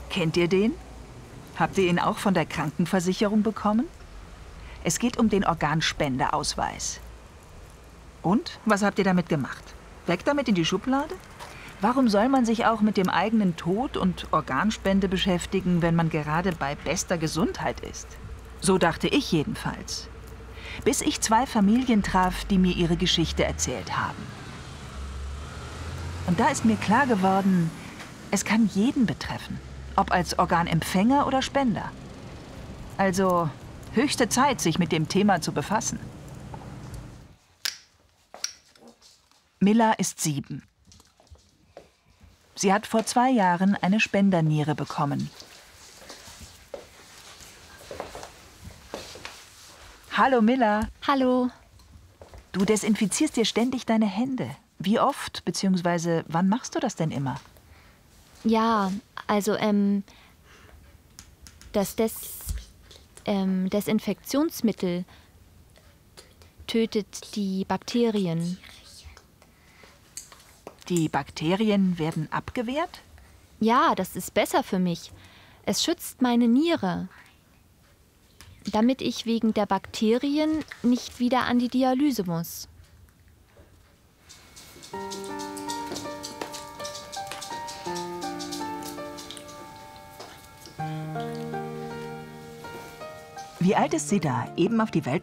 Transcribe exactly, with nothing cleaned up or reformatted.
Kennt ihr den? Habt ihr ihn auch von der Krankenversicherung bekommen? Es geht um den Organspendeausweis. Und? Was habt ihr damit gemacht? Weg damit in die Schublade? Warum soll man sich auch mit dem eigenen Tod und Organspende beschäftigen, wenn man gerade bei bester Gesundheit ist? So dachte ich jedenfalls. Bis ich zwei Familien traf, die mir ihre Geschichte erzählt haben. Und da ist mir klar geworden, es kann jeden betreffen. Ob als Organempfänger oder Spender. Also höchste Zeit, sich mit dem Thema zu befassen. Milla ist sieben. Sie hat vor zwei Jahren eine Spenderniere bekommen. Hallo Milla. Hallo. Du desinfizierst dir ständig deine Hände. Wie oft, beziehungsweise wann machst du das denn immer? Ja, also ähm, das Des, ähm, Desinfektionsmittel tötet die Bakterien. Die Bakterien werden abgewehrt? Ja, das ist besser für mich. Es schützt meine Niere, damit ich wegen der Bakterien nicht wieder an die Dialyse muss. Wie alt ist sie da? Eben auf die Welt